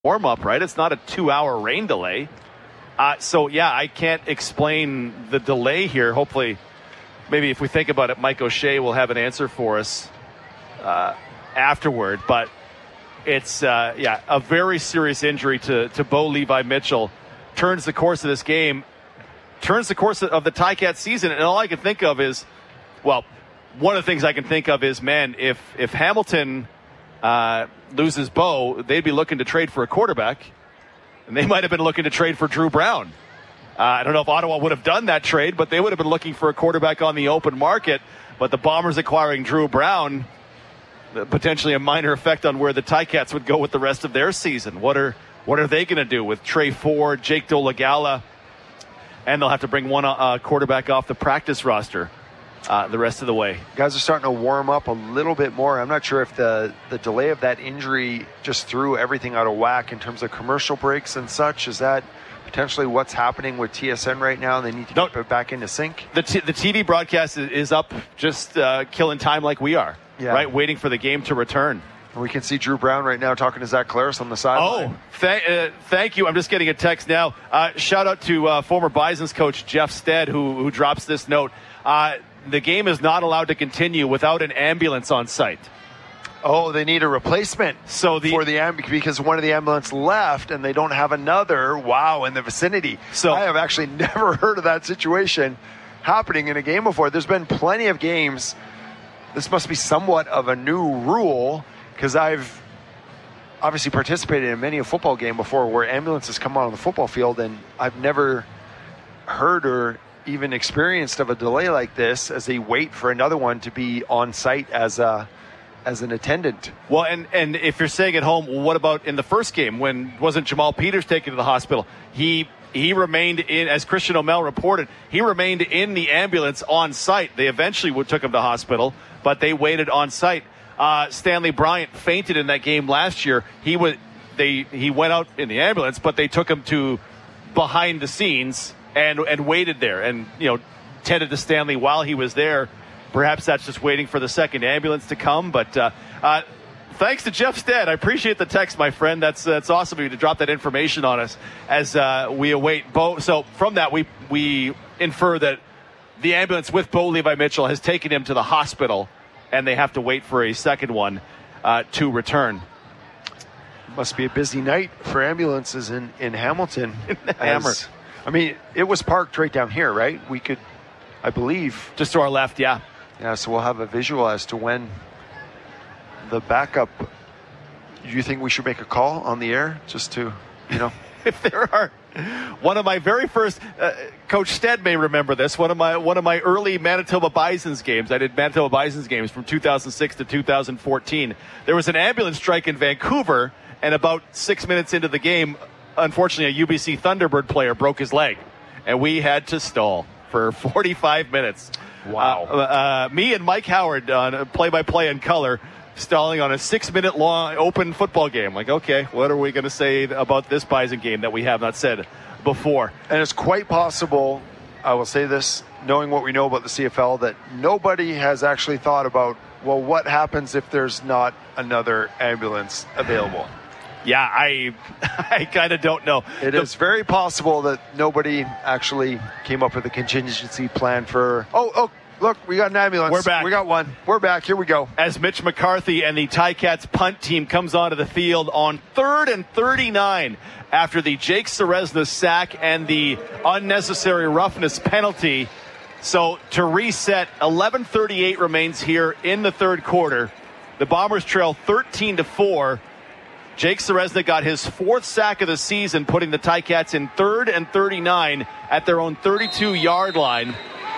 warm-up, right? It's not a 2-hour rain delay. So, yeah, I can't explain the delay here. Hopefully, maybe if we think about it, Mike O'Shea will have an answer for us afterward. But it's, a very serious injury to Bo Levi Mitchell. Turns the course of this game, turns the course of the Ticats season. And all I can think of is, well, one of the things I can think of is, man, if Hamilton loses Bo, they'd be looking to trade for a quarterback. And they might have been looking to trade for Drew Brown. I don't know if Ottawa would have done that trade, but they would have been looking for a quarterback on the open market. But the Bombers acquiring Drew Brown, potentially a minor effect on where the Ticats would go with the rest of their season. What are they going to do with Trey Ford, Jake Dolagala? And they'll have to bring one quarterback off the practice roster the rest of the way. Guys are starting to warm up a little bit more. I'm not sure if the delay of that injury just threw everything out of whack in terms of commercial breaks and such. Is that potentially what's happening with TSN right now? They need to get it back into sync. The TV broadcast is up, just killing time like we are, right? Waiting for the game to return. We can see Drew Brown right now talking to Zach Claris on the sideline. Oh, thank you. I'm just getting a text now. Shout out to former Bison's coach Jeff Stead, who drops this note. The game is not allowed to continue without an ambulance on site. Oh, they need a replacement for the ambulance because one of the ambulance left and they don't have another. Wow, in the vicinity. So I have actually never heard of that situation happening in a game before. There's been plenty of games. This must be somewhat of a new rule because I've obviously participated in many a football game before where ambulances come on the football field, and I've never heard or even experienced of a delay like this as they wait for another one to be on site as an attendant. Well, and if you're saying at home, what about in the first game when wasn't Jamal Peters taken to the hospital? He remained in, as Christian O'Mell reported, he remained in the ambulance on site. They eventually took him to hospital, but they waited on site. Stanley Bryant fainted in that game last year. He went out in the ambulance, but they took him to behind the scenes and waited there and, tended to Stanley while he was there. Perhaps that's just waiting for the second ambulance to come. But thanks to Jeff Stead. I appreciate the text, my friend. That's awesome of you to drop that information on us as we await Bo. So from that, we infer that the ambulance with Bo Levi Mitchell has taken him to the hospital, and they have to wait for a second one to return. Must be a busy night for ambulances in Hamilton. Hammer. I mean, it was parked right down here, right? We could, I believe. Just to our left, yeah. Yeah, so we'll have a visual as to when the backup. Do you think we should make a call on the air just to, If there are, one of my very first, Coach Stead may remember this, one of my early Manitoba Bisons games. I did Manitoba Bisons games from 2006 to 2014. There was an ambulance strike in Vancouver, and about 6 minutes into the game, unfortunately, a UBC Thunderbird player broke his leg, and we had to stall for 45 minutes. Wow. Me and Mike Howard on play-by-play in color, stalling on a 6-minute long open football game. Like, okay, what are we going to say about this Bison game that we have not said before? And it's quite possible, I will say this, knowing what we know about the CFL, that nobody has actually thought about, well, what happens if there's not another ambulance available? Yeah, I kind of don't know. It is very possible that nobody actually came up with a contingency plan for, look, we got an ambulance. We're back. We got one. We're back. Here we go. As Mitch McCarthy and the Ticats punt team comes onto the field on 3rd and 39 after the Jake Ceresna sack and the unnecessary roughness penalty. So to reset, 11:38 remains here in the third quarter. The Bombers trail 13-4. Jake Ceresna got his 4th sack of the season, putting the Ticats in 3rd and 39 at their own 32-yard line,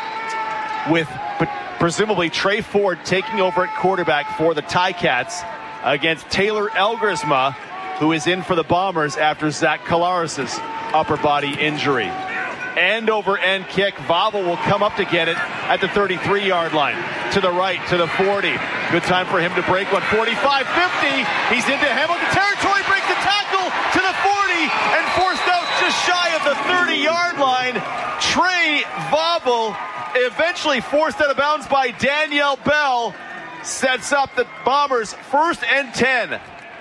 with presumably Trey Ford taking over at quarterback for the Ticats against Taylor Elgersma, who is in for the Bombers after Zach Collaros' upper body injury. End-over-end kick. Vavel will come up to get it at the 33-yard line. To the right, to the 40. Good time for him to break one. 45-50. He's into Hamilton territory. Breaks the tackle to the 40 and forced out just shy of the 30-yard line. Trey Vavel, eventually forced out of bounds by Danielle Bell, sets up the Bombers 1st and 10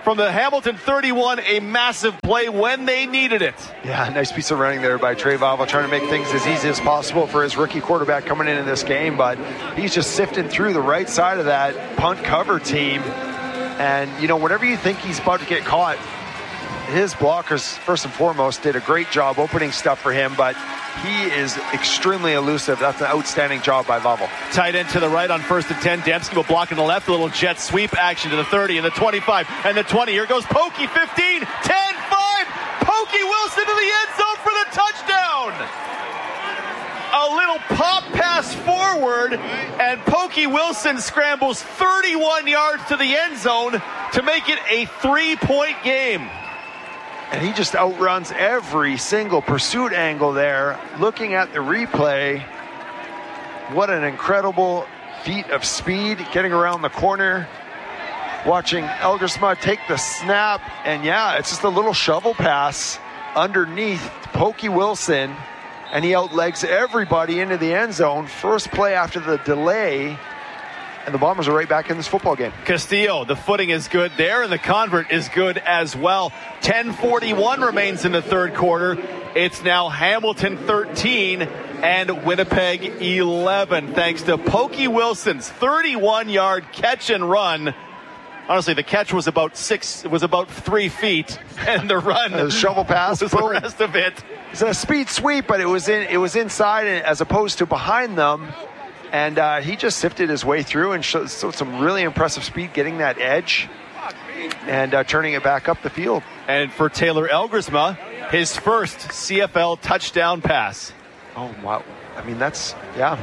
from the Hamilton 31, a massive play when they needed it. Yeah, nice piece of running there by Trey Vavle, trying to make things as easy as possible for his rookie quarterback coming into this game, but he's just sifting through the right side of that punt cover team. And, whenever you think he's about to get caught, his blockers, first and foremost, did a great job opening stuff for him, but he is extremely elusive. That's an outstanding job by Vavle. Tight end to the right on 1st and 10. Dembski will block in the left. A little jet sweep action to the 30 and the 25 and the 20. Here goes Pokey. 15, 10, 5. Pokey Wilson to the end zone for the touchdown. A little pop pass forward, and Pokey Wilson scrambles 31 yards to the end zone to make it a 3-point game. And he just outruns every single pursuit angle there. Looking at the replay, what an incredible feat of speed getting around the corner. Watching Elgersma take the snap, and it's just a little shovel pass underneath Pokey Wilson, and he outlegs everybody into the end zone. First play after the delay, and the Bombers are right back in this football game. Castillo, the footing is good there, and the convert is good as well. 10:41 remains in the third quarter. It's now Hamilton 13 and Winnipeg 11, thanks to Pokey Wilson's 31-yard catch and run. Honestly, the catch was about 3 feet, and the run, the shovel pass, was the rest of it. It's a speed sweep, but it was inside as opposed to behind them. And he just sifted his way through and showed some really impressive speed getting that edge and turning it back up the field. And for Taylor Elgersma, his first CFL touchdown pass. Oh, wow. I mean, that's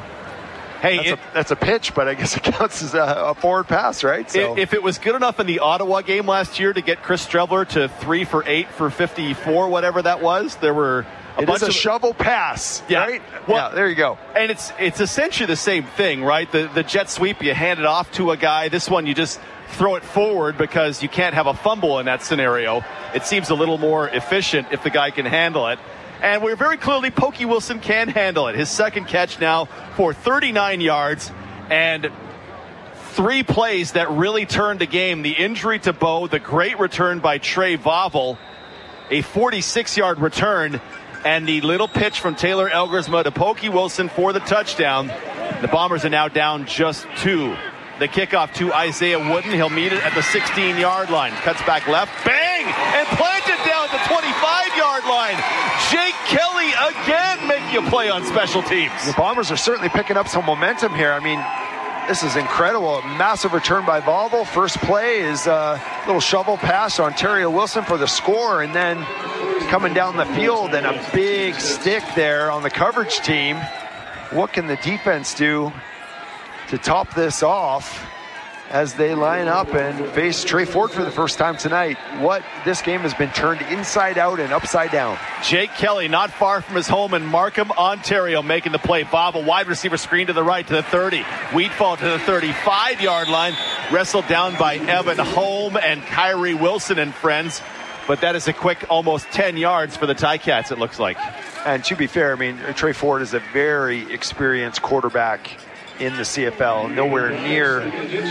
a pitch, but I guess it counts as a forward pass, right? So if it was good enough in the Ottawa game last year to get Chris Streveler to 3 for 8 for 54, whatever that was, there were It's a shovel pass, right? Well, there you go. And it's essentially the same thing, right? The jet sweep, you hand it off to a guy. This one, you just throw it forward because you can't have a fumble in that scenario. It seems a little more efficient if the guy can handle it. And we're very clearly, Pokey Wilson can handle it. His second catch now for 39 yards and 3 plays that really turned the game. The injury to Bo, the great return by Trey Vavle, a 46-yard return, and the little pitch from Taylor Elgersma to Pokey Wilson for the touchdown. The Bombers are now down just 2. The kickoff to Isaiah Wooden. He'll meet it at the 16-yard line. Cuts back left. Bang! And planted down at the 25-yard line. Jake Kelly again making a play on special teams. The Bombers are certainly picking up some momentum here. I mean, this is incredible. A massive return by Vavle. First play is a little shovel pass to Ontario Wilson for the score, and then coming down the field and a big stick there on the coverage team. What can the defense do to top this off as they line up and face Trey Ford for the first time tonight? This game has been turned inside out and upside down. Jake Kelly not far from his home in Markham, Ontario, making the play. Vavle, wide receiver screen to the right to the 30. Wheatfall to the 35-yard line. Wrestled down by Evan Holm and Kyrie Wilson and friends. But that is a quick almost 10 yards for the Ticats, it looks like. And to be fair, I mean, Trey Ford is a very experienced quarterback in the CFL, nowhere near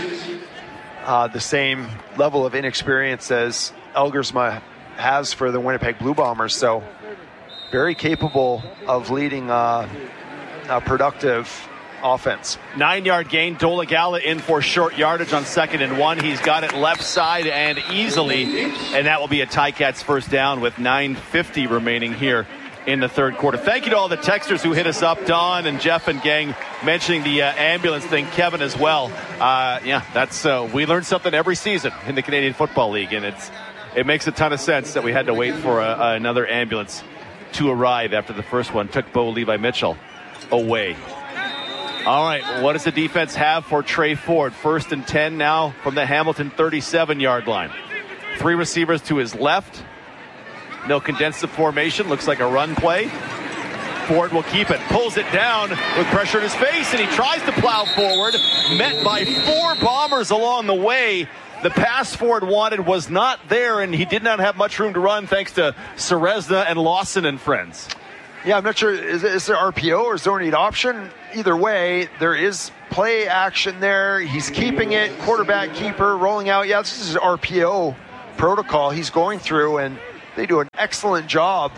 the same level of inexperience as Elgersma has for the Winnipeg Blue Bombers. So very capable of leading a productive offense. 9-yard gain. Dolegala in for short yardage on 2nd and 1. He's got it left side and easily, and that will be a Ticats first down with 9:50 remaining here in the third quarter. Thank you to all the texters who hit us up. Don and Jeff and gang mentioning the ambulance thing. Kevin as well. That's we learn something every season in the Canadian Football League, and it makes a ton of sense that we had to wait for another ambulance to arrive after the first one took Bo Levi Mitchell away. All right, what does the defense have for Trey Ford? 1st and 10 now from the Hamilton 37-yard line. 3 receivers to his left. They'll condense the formation. Looks like a run play. Ford will keep it. Pulls it down with pressure in his face, and he tries to plow forward. Met by 4 Bombers along the way. The pass Ford wanted was not there, and he did not have much room to run thanks to Serezna and Lawson and friends. Yeah, I'm not sure. Is there RPO or zone read option? Either way, there is play action there. He's keeping it. Quarterback keeper rolling out. Yeah, this is RPO protocol he's going through, and they do an excellent job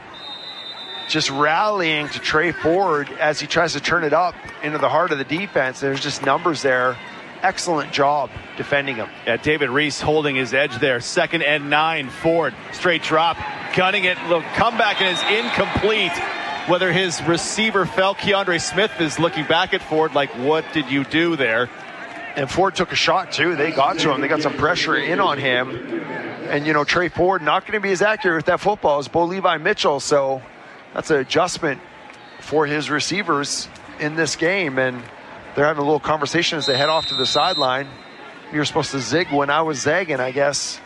just rallying to Trey Ford as he tries to turn it up into the heart of the defense. There's just numbers there. Excellent job defending him. Yeah, David Reese holding his edge there. 2nd and 9. Ford, straight drop, gunning it. Little comeback and is incomplete. Whether his receiver fell, Keandre Smith is looking back at Ford like, what did you do there? And Ford took a shot too. They got to him. They got some pressure in on him. And, Trey Ford not going to be as accurate with that football as Bo Levi Mitchell. So that's an adjustment for his receivers in this game. And they're having a little conversation as they head off to the sideline. You're supposed to zig when I was zagging, I guess.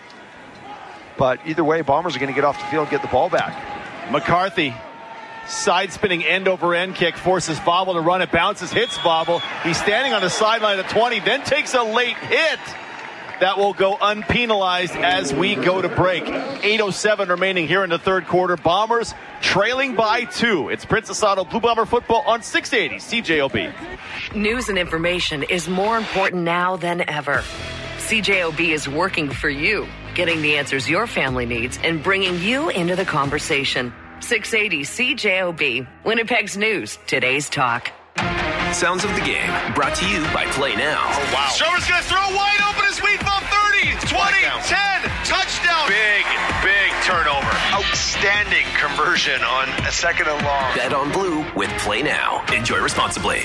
But either way, Bombers are going to get off the field and get the ball back. McCarthy, side-spinning end-over-end kick, forces Vobble to run it, bounces, hits Vobble. He's standing on the sideline at 20, then takes a late hit. That will go unpenalized as we go to break. 8:07 remaining here in the third quarter. Bombers trailing by 2. It's Princess Auto Blue Bomber football on 680 CJOB. News and information is more important now than ever. CJOB is working for you, getting the answers your family needs and bringing you into the conversation. 680 CJOB, Winnipeg's news, today's talk. Sounds of the game, brought to you by Play Now. Oh, wow. Sherman's going to throw wide open as we fall 30, 20, 10, touchdown. Big turnover. Outstanding conversion on a 2nd and long. Bet on Blue with Play Now. Enjoy responsibly.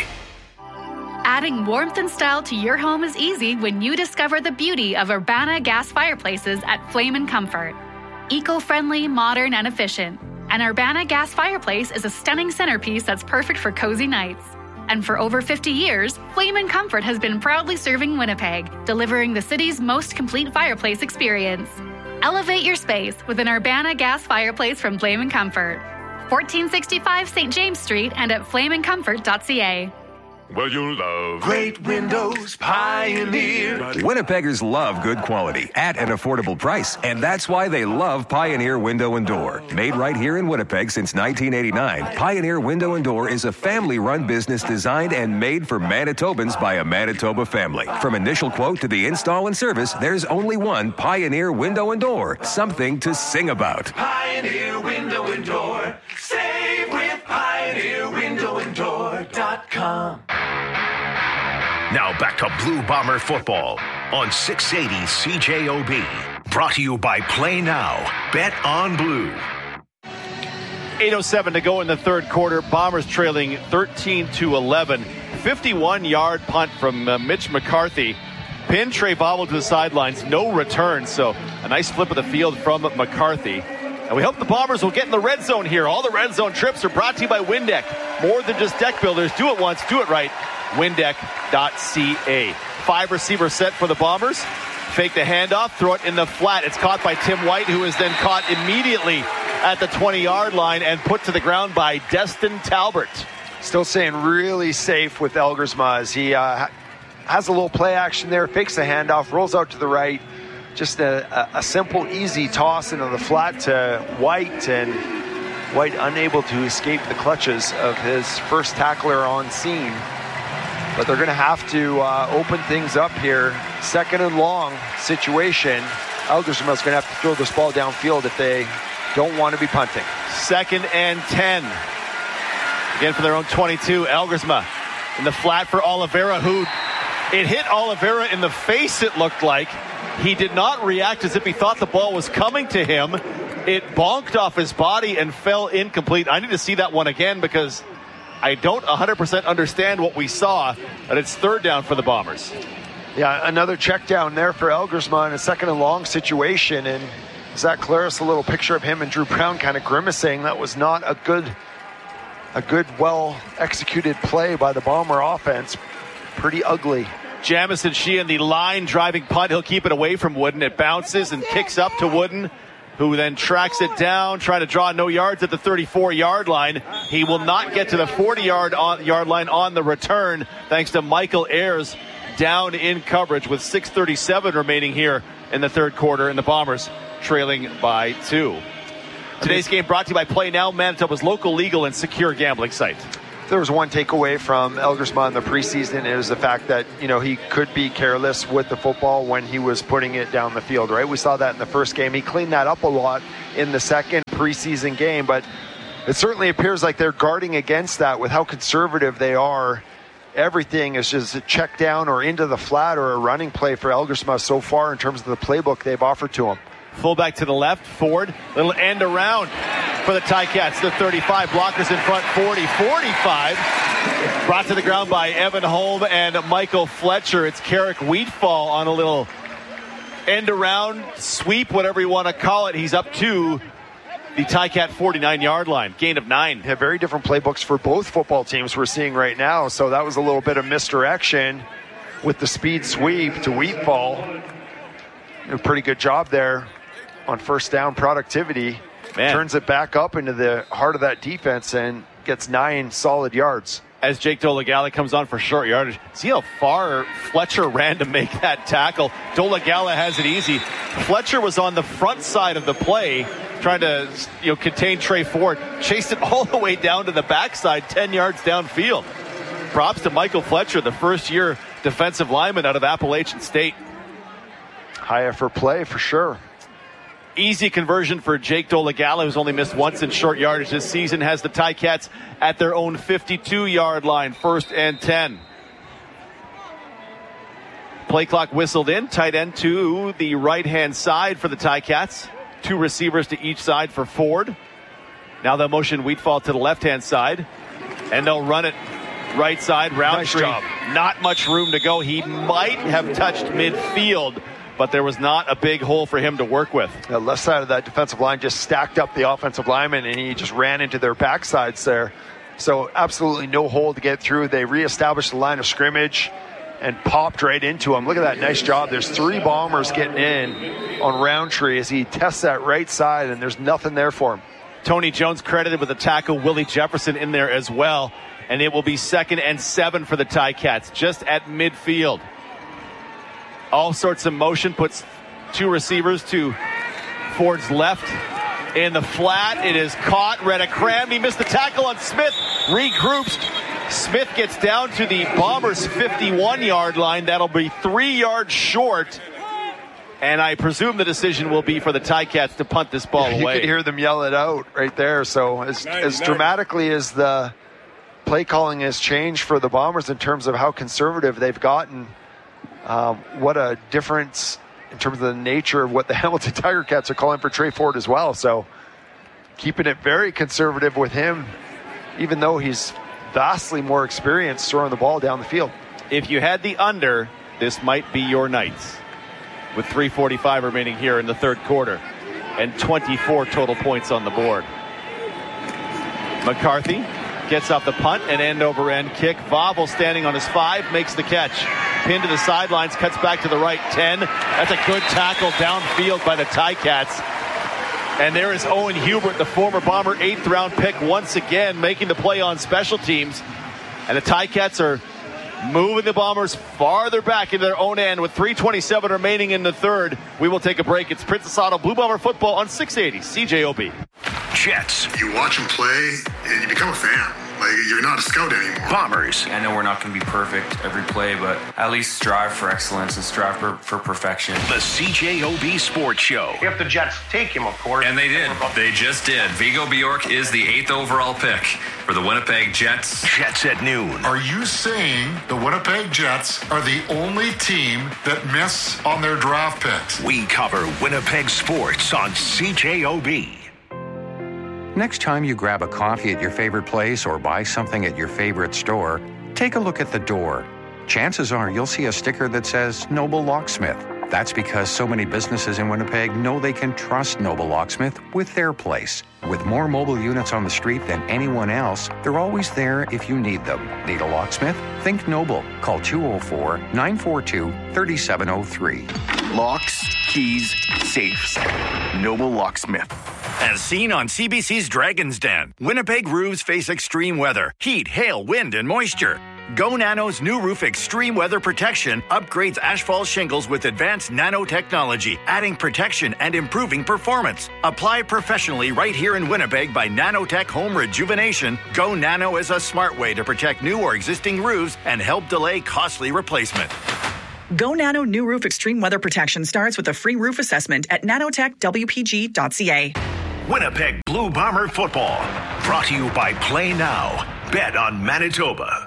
Adding warmth and style to your home is easy when you discover the beauty of Urbana gas fireplaces at Flame & Comfort. Eco-friendly, modern, and efficient. An Urbana gas fireplace is a stunning centerpiece that's perfect for cozy nights. And for over 50 years, Flame & Comfort has been proudly serving Winnipeg, delivering the city's most complete fireplace experience. Elevate your space with an Urbana gas fireplace from Flame & Comfort. 1465 St. James Street and at flameandcomfort.ca. Well, you love great windows, Pioneer. Winnipeggers love good quality at an affordable price, and that's why they love Pioneer Window and Door. Made right here in Winnipeg since 1989, Pioneer Window and Door is a family-run business designed and made for Manitobans by a Manitoba family. From initial quote to the install and service, there's only one Pioneer Window and Door. Something to sing about. Pioneer Window and Door. Save with PioneerWindowandDoor.com. Now back to Blue Bomber football on 680 CJOB. Brought to you by Play Now. Bet on Blue. 8:07 to go in the third quarter. Bombers trailing 13-11. 51-yard punt from Mitch McCarthy. Pinned Trey Vobble to the sidelines. No return, so a nice flip of the field from McCarthy. And we hope the Bombers will get in the red zone here. All the red zone trips are brought to you by Windeck. More than just deck builders. Do it once, do it right. Windeck.ca. 5 receiver set for the Bombers. Fake the handoff, throw it in the flat. It's caught by Tim White, who is then caught immediately at the 20-yard line and put to the ground by Destin Talbert. Still staying really safe with Elgersma as he has a little play action there, fakes the handoff, rolls out to the right. Just a simple, easy toss into the flat to White, and White unable to escape the clutches of his first tackler on scene. But they're going to have to open things up here. 2nd and long situation. Elgersma's going to have to throw this ball downfield if they don't want to be punting. 2nd and 10. Again for their own 22. Elgersma in the flat for Oliveira, who it hit Oliveira in the face, it looked like. He did not react as if he thought the ball was coming to him. It bonked off his body and fell incomplete. I need to see that one again because I don't 100% understand what we saw, but it's 3rd down for the Bombers. Yeah, another check down there for Elgersma in a 2nd and long situation. And Zach Claris, a little picture of him and Drew Brown kind of grimacing. That was not a good, well-executed play by the Bomber offense. Pretty ugly. Jamison Sheehan, the line driving punt. He'll keep it away from Wooden. It bounces and kicks up to Wooden, who then tracks it down, trying to draw no yards at the 34-yard line. He will not get to the 40-yard line on the return, thanks to Michael Ayers down in coverage with 6:37 remaining here in the third quarter, and the Bombers trailing by 2. Today's game brought to you by Play Now, Manitoba's local legal and secure gambling site. there was one takeaway from Elgersma in the preseason, it was the fact that, he could be careless with the football when he was putting it down the field, right? We saw that in the first game. He cleaned that up a lot in the second preseason game, but it certainly appears like they're guarding against that with how conservative they are. Everything is just a check down or into the flat or a running play for Elgersma so far in terms of the playbook they've offered to him. Fullback to the left, Ford, little end around for the Ticats. The 35, blockers in front, 40, 45. Brought to the ground by Evan Holm and Michael Fletcher. It's Carrick Wheatfall on a little end around, sweep, whatever you want to call it. He's up to the Ticat 49-yard line, gain of 9. Yeah, very different playbooks for both football teams we're seeing right now. So that was a little bit of misdirection with the speed sweep to Wheatfall. A pretty good job there on first down productivity. Turns it back up into the heart of that defense and gets 9 solid yards. As Jake Dolegala comes on for short yardage, see how far Fletcher ran to make that tackle. Dolegala has it easy. Fletcher was on the front side of the play trying to contain Trey Ford. Chased it all the way down to the backside, 10 yards downfield. Props to Michael Fletcher, the first-year defensive lineman out of Appalachian State. High effort play for sure. Easy conversion for Jake Dolegala, who's only missed once in short yardage this season, has the Ticats at their own 52-yard line, 1st and 10. Play clock whistled in, tight end to the right-hand side for the Ticats. 2 receivers to each side for Ford. Now they'll motion Wheatfall to the left-hand side, and they'll run it right side. Roundtree, nice job. Not much room to go. He might have touched midfield, but there was not a big hole for him to work with. The left side of that defensive line just stacked up the offensive linemen, and he just ran into their backsides there. So absolutely no hole to get through. They reestablished the line of scrimmage and popped right into him. Look at that, nice job. There's 3 Bombers getting in on Roundtree as he tests that right side, and there's nothing there for him. Tony Jones credited with a tackle, Willie Jefferson in there as well, and it will be 2nd and 7 for the Ticats, just at midfield. All sorts of motion, puts 2 receivers to Ford's left. In the flat, it is caught. Reddick crammed. He missed the tackle on Smith. Regroups. Smith gets down to the Bombers' 51-yard line. That'll be 3 yards short. And I presume the decision will be for the Ticats to punt this ball away. You could hear them yell it out right there. So as dramatically as the play calling has changed for the Bombers in terms of how conservative they've gotten, what a difference in terms of the nature of what the Hamilton Tiger Cats are calling for Trey Ford as well. So keeping it very conservative with him, even though he's vastly more experienced throwing the ball down the field. If you had the under, this might be your night. With 3:45 remaining here in the third quarter and 24 total points on the board. McCarthy gets off the punt, an end-over-end kick. Vavel standing on his 5, makes the catch. Pinned to the sidelines, cuts back to the right, 10. That's a good tackle downfield by the Ticats. And there is Owen Hubert, the former Bomber 8th-round pick, once again making the play on special teams. And the Ticats are moving the Bombers farther back into their own end with 3:27 remaining in the third. We will take a break. It's Princess Auto Blue Bomber football on 680 CJOB. Jets. You watch them play and you become a fan. Like, you're not a scout anymore. Bombers. I know we're not going to be perfect every play, but at least strive for excellence and strive for perfection. The CJOB Sports Show. If the Jets take him, of course. And they did. They just did. Vigo Bjork is the 8th overall pick for the Winnipeg Jets. Jets at noon. Are you saying the Winnipeg Jets are the only team that miss on their draft picks? We cover Winnipeg sports on CJOB. Next time you grab a coffee at your favorite place or buy something at your favorite store, take a look at the door. Chances are you'll see a sticker that says Noble Locksmith. That's because so many businesses in Winnipeg know they can trust Noble Locksmith with their place. With more mobile units on the street than anyone else, they're always there if you need them. Need a locksmith? Think Noble. Call 204-942-3703. Locks, keys, safes. Noble Locksmith. As seen on CBC's Dragon's Den, Winnipeg roofs face extreme weather, heat, hail, wind, and moisture. Go Nano's new roof extreme weather protection upgrades asphalt shingles with advanced nanotechnology, adding protection and improving performance. Apply professionally right here in Winnipeg by Nanotech Home Rejuvenation. Go Nano is a smart way to protect new or existing roofs and help delay costly replacement. Go Nano new roof extreme weather protection starts with a free roof assessment at nanotechwpg.ca. Winnipeg Blue Bomber football, brought to you by Play Now. Bet on Manitoba.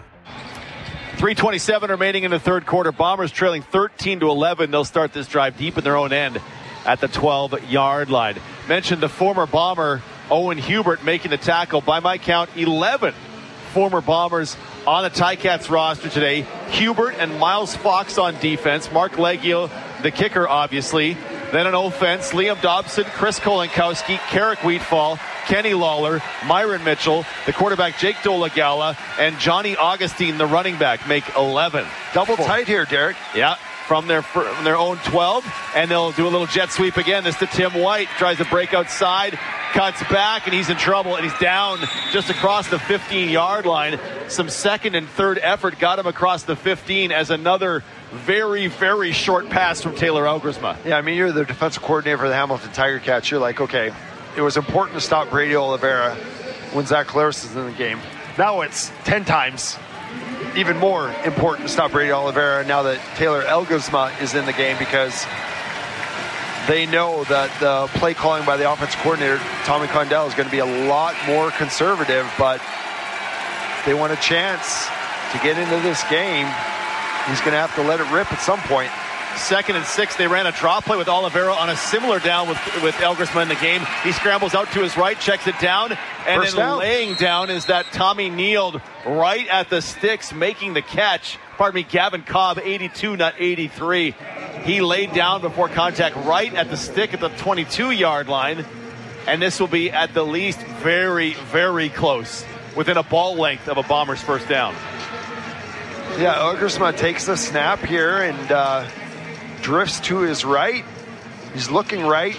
3:27 remaining in the third quarter. Bombers trailing 13-11. They'll start this drive deep in their own end at the 12-yard line. Mentioned the former Bomber Owen Hubert making the tackle. By my count, 11 former Bombers on the Ticats roster today. Hubert and Miles Fox on defense. Mark Leggio, the kicker, obviously. Then on offense, Liam Dobson, Chris Kolinkowski, Carrick Wheatfall, Kenny Lawler, Myron Mitchell, the quarterback Jake Dolagala, and Johnny Augustine, the running back, make 11. Double tight here, Derek. Yeah, from their own 12, and they'll do a little jet sweep again. This to Tim White, tries to break outside, cuts back, and he's in trouble, and he's down just across the 15-yard line. Some second and third effort got him across the 15 as another very, very short pass from Taylor Elgersma. Yeah, I mean, you're the defensive coordinator for the Hamilton Tiger Cats. You're like, okay, it was important to stop Brady Oliveira when Zach Collaros is in the game. Now it's 10 times even more important to stop Brady Oliveira now that Taylor Elgersma is in the game, because they know that the play calling by the offensive coordinator, Tommy Condell, is going to be a lot more conservative, but they want a chance to get into this game. He's going to have to let it rip at some point. 2nd and 6, they ran a draw play with Oliveira on a similar down with Elgersma in the game. He scrambles out to his right, checks it down, and First then down. laying down is that Tommy Neild right at the sticks making the catch. Pardon me, Gavin Cobb, 82, not 83. He laid down before contact right at the stick at the 22-yard line, and this will be at the least very, very close, within a ball length of a Bombers first down. Yeah, Elgersma takes the snap here and drifts to his right. He's looking right.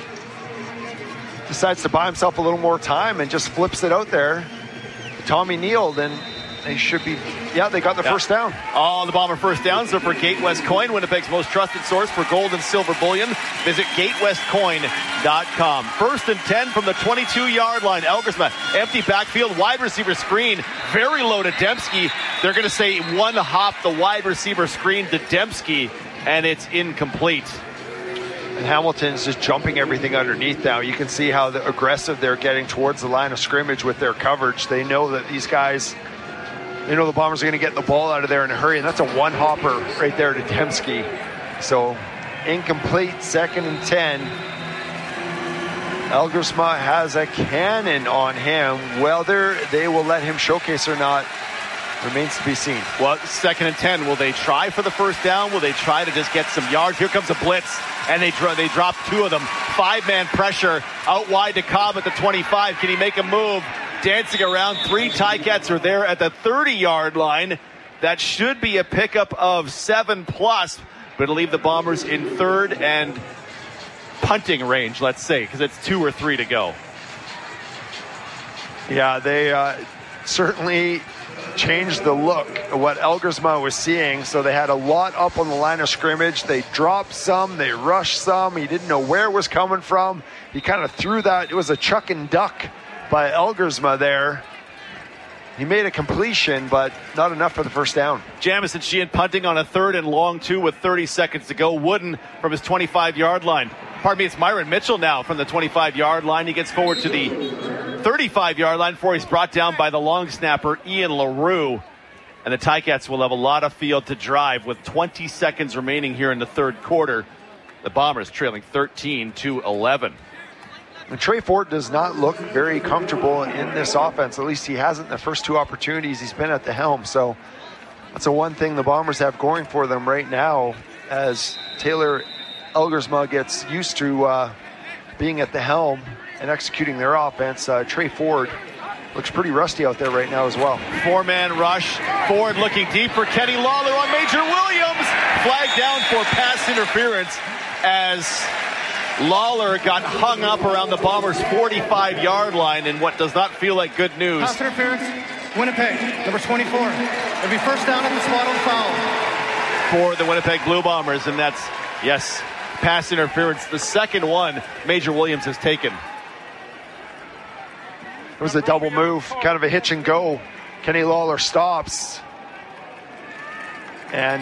Decides to buy himself a little more time and just flips it out there. Tommy Neild, and they should be, they got the first down. All the Bomber first downs are for Gate West Coin, Winnipeg's most trusted source for gold and silver bullion. Visit gatewestcoin.com. 1st and 10 from the 22-yard line. Elgersma, empty backfield, wide receiver screen, very low to Dembski. They're going to say one hop the wide receiver screen to Dembski, and it's incomplete. And Hamilton's just jumping everything underneath now. You can see how aggressive they're getting towards the line of scrimmage with their coverage. They know that these guys, they know the Bombers are going to get the ball out of there in a hurry, and that's a one-hopper right there to Dembski. So incomplete, 2nd and 10. Elgersma has a cannon on him. Whether they will let him showcase or not remains to be seen. Well, 2nd and 10. Will they try for the first down? Will they try to just get some yards? Here comes a blitz, and they drop 2 of them. 5-man pressure out wide to Cobb at the 25. Can he make a move? Dancing around. 3 Ticats are there at the 30-yard line. That should be a pickup of 7+, but it'll leave the Bombers in 3rd and punting range, let's say, because it's 2 or 3 to go. Yeah, they certainly changed the look of what Elgersma was seeing. So they had a lot up on the line of scrimmage. They dropped some, they rushed some. He didn't know where it was coming from. He kind of threw that. It was a chuck and duck by Elgersma there. He made a completion, but not enough for the first down. Jamison Sheehan punting on a 3rd and long 2 with 30 seconds to go. Wooden from his 25-yard line. Pardon me, it's Myron Mitchell now from the 25-yard line. He gets forward to the 35-yard line before he's brought down by the long snapper, Ian LaRue. And the Ticats will have a lot of field to drive with 20 seconds remaining here in the third quarter. The Bombers trailing 13-11. And Trey Ford does not look very comfortable in this offense. At least he hasn't in the first 2 opportunities he's been at the helm. So that's the one thing the Bombers have going for them right now as Taylor Elgersma gets used to being at the helm and executing their offense. Trey Ford looks pretty rusty out there right now as well. 4-man rush. Ford looking deep for Kenny Lawler on Major Williams. Flagged down for pass interference as Lawler got hung up around the Bombers' 45-yard line in what does not feel like good news. Pass interference. Winnipeg, number 24. It'll be first down at the spot on foul. For the Winnipeg Blue Bombers, and that's, yes, pass interference. The second one Major Williams has taken. It was a double move, kind of a hitch and go. Kenny Lawler stops. And